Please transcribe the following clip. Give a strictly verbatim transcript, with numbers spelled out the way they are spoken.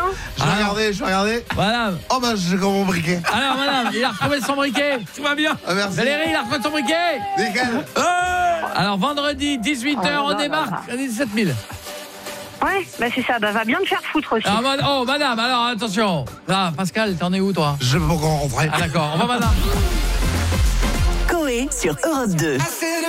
Je vais regarder, je vais regarder. Madame. Oh bah j'ai comme mon briquet. Alors madame, il a retrouvé son briquet. Tout va bien. Ah, merci. Valérie, il a retrouvé son briquet. Nickel. Alors vendredi dix-huit heures, Oh on là débarque là. à dix-sept mille. Ouais, bah c'est ça, bah va bien te faire foutre aussi. Alors, mad- oh madame, alors attention. Là, Pascal, t'en es où toi? Je peux pas encore rentrer. Ah d'accord, on va madame. Coé sur Europe deux.